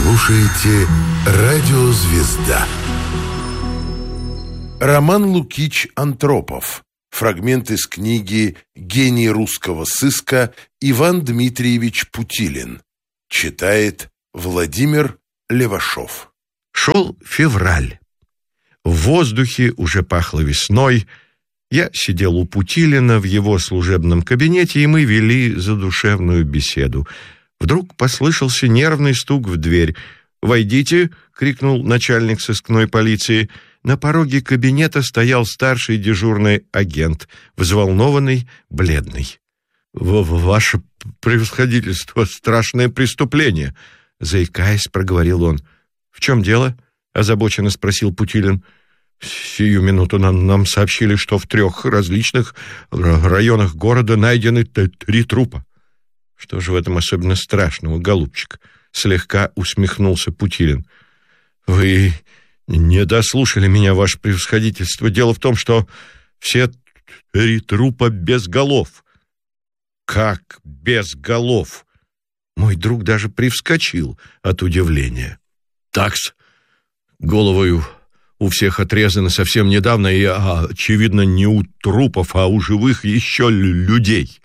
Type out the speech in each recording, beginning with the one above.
слушаете «Радио Звезда». Роман Лукич Антропов. Фрагмент из книги «Гений русского сыска» Иван Дмитриевич Путилин. Читает Владимир Левашов. Шел февраль. В воздухе уже пахло весной. Я сидел у Путилина в его служебном кабинете, и мы вели задушевную беседу. Вдруг послышался нервный стук в дверь. «Войдите!» — крикнул начальник сыскной полиции. На пороге кабинета стоял старший дежурный агент, взволнованный, бледный. «Ваше превосходительство, страшное преступление!» — заикаясь, проговорил он. «В чем дело?» — озабоченно спросил Путилин. «Сию минуту нам сообщили, что в 3 различных районах города найдены 3 трупа». «Что же в этом особенно страшного, голубчик?» — слегка усмехнулся Путилин. «Вы не дослушали меня, ваше превосходительство. Дело в том, что все 3 трупа без голов». «Как без голов?» Мой друг даже привскочил от удивления. «Такс, головы у всех отрезаны совсем недавно, и, очевидно, не у трупов, а у живых еще людей».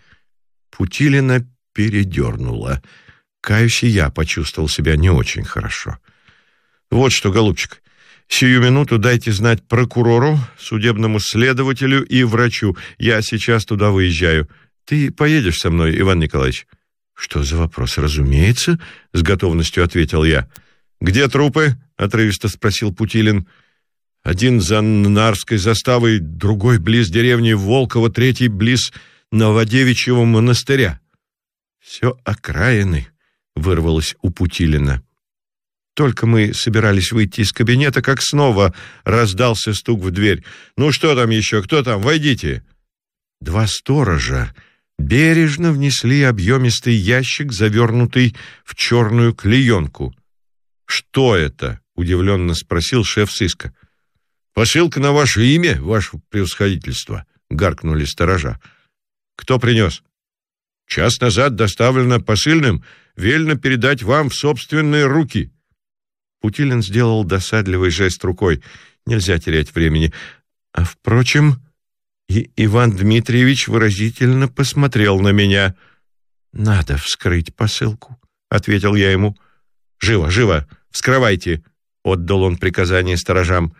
Путилина передернуло. Каюсь, и я почувствовал себя не очень хорошо. «Вот что, голубчик, сию минуту дайте знать прокурору, судебному следователю и врачу. Я сейчас туда выезжаю. Ты поедешь со мной, Иван Николаевич?» «Что за вопрос? Разумеется», — с готовностью ответил я. «Где трупы?» — отрывисто спросил Путилин. «Один за Нарвской заставой, другой близ деревни Волково, 3 близ Новодевичьего монастыря». «Все окраины», — вырвалось у Путилина. Только мы собирались выйти из кабинета, как снова раздался стук в дверь. «Ну что там еще? Кто там? Войдите!» 2 сторожа бережно внесли объемистый ящик, завернутый в черную клеенку. «Что это?» — удивленно спросил шеф сыска. «Посылка на ваше имя, ваше превосходительство», — гаркнули сторожа. «Кто принес?» «Час назад доставлено посыльным, велено передать вам в собственные руки». Путилин сделал досадливый жест рукой. Нельзя терять времени. А впрочем, и Иван Дмитриевич выразительно посмотрел на меня. «Надо вскрыть посылку», — ответил я ему. «Живо, живо, вскрывайте», — отдал он приказание сторожам.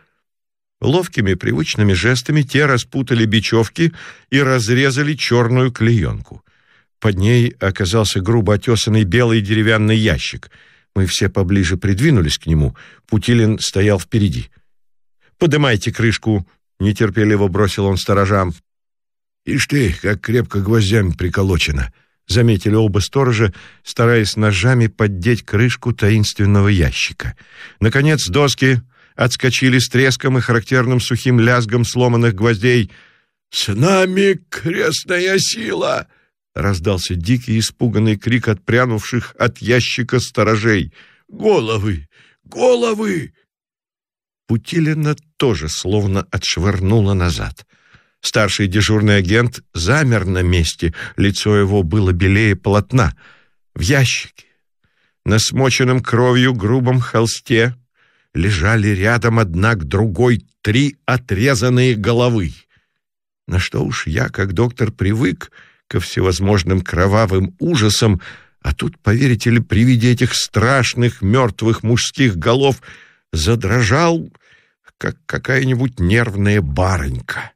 Ловкими привычными жестами те распутали бечевки и разрезали черную клеенку. Под ней оказался грубо отесанный белый деревянный ящик. Мы все поближе придвинулись к нему. Путилин стоял впереди. «Подымайте крышку», — нетерпеливо бросил он сторожам. «Ишь ты, как крепко гвоздями приколочено», — заметили оба сторожа, стараясь ножами поддеть крышку таинственного ящика. Наконец доски отскочили с треском и характерным сухим лязгом сломанных гвоздей. «С нами крестная сила!» — раздался дикий испуганный крик отпрянувших от ящика сторожей. «Головы! Головы!» Путилина тоже словно отшвырнуло назад. Старший дежурный агент замер на месте, лицо его было белее полотна. В ящике, на смоченном кровью грубом холсте, лежали рядом одна к другой 3 отрезанные головы. На что уж я, как доктор, привык ко всевозможным кровавым ужасам, а тут, поверите ли, при виде этих страшных мертвых мужских голов задрожал, как какая-нибудь нервная барынька.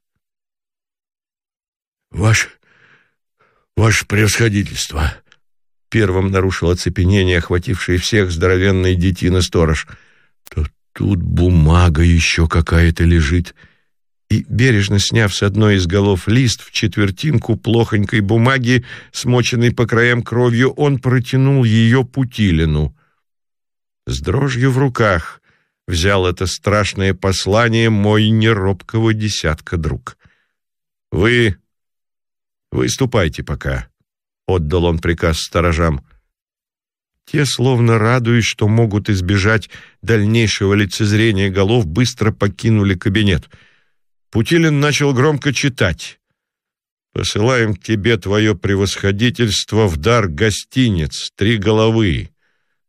«Ваше превосходительство!» — первым нарушил оцепенение, охватившее всех, здоровенный детина-сторож. «Тут бумага еще какая-то лежит». И, бережно сняв с одной из голов лист в четвертинку плохонькой бумаги, смоченной по краям кровью, он протянул ее Путилину. С дрожью в руках взял это страшное послание мой неробкого десятка друг. «Вы ступайте пока», — отдал он приказ сторожам. Те, словно радуясь, что могут избежать дальнейшего лицезрения голов, быстро покинули кабинет. Путилин начал громко читать. «Посылаем к тебе, твое превосходительство, в дар гостиниц, 3 головы.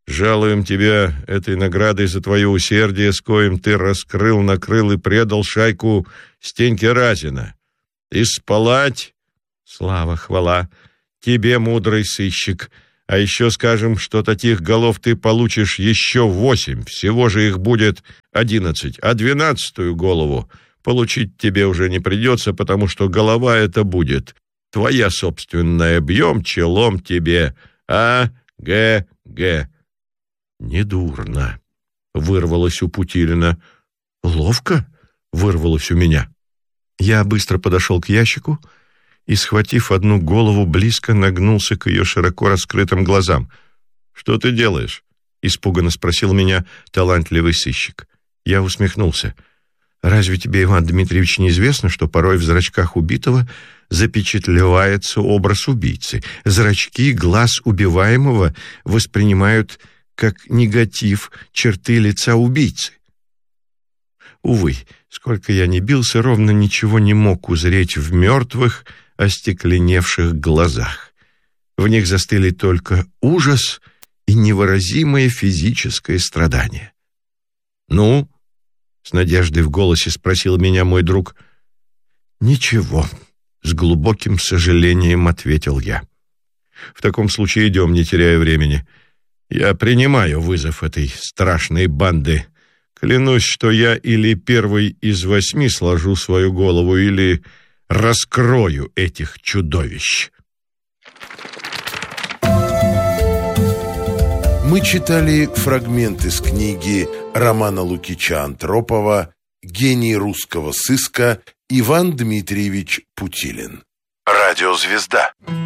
жалуем тебя этой наградой за твое усердие, с коим ты раскрыл, накрыл и предал шайку Стеньки Разина. Исполать, слава, хвала, тебе, мудрый сыщик, а еще скажем, что таких голов ты получишь еще 8, всего же их будет 11, а 12-ю голову получить тебе уже не придется, потому что голова эта будет твоя собственная, бьем челом тебе, А.Г.Г. Недурно, вырвалось у Путилина. Ловко, вырвалось у меня. Я быстро подошел к ящику и, схватив одну голову, близко нагнулся к ее широко раскрытым глазам. «Что ты делаешь?» — испуганно спросил меня талантливый сыщик. Я усмехнулся. «Разве тебе, Иван Дмитриевич, неизвестно, что порой в зрачках убитого запечатлевается образ убийцы? Зрачки глаз убиваемого воспринимают как негатив черты лица убийцы». Увы, сколько я ни бился, ровно ничего не мог узреть в мертвых, остекленевших глазах. В них застыли только ужас и невыразимое физическое страдание. «Ну?» — с надеждой в голосе спросил меня мой друг. «Ничего», — с глубоким сожалением ответил я. «В таком случае идем, не теряя времени. Я принимаю вызов этой страшной банды. Клянусь, что я или первый из 8 сложу свою голову, или раскрою этих чудовищ». Мы читали фрагмент из книги Романа Лукича Антропова «Гений русского сыска» Иван Дмитриевич Путилин. Радиозвезда.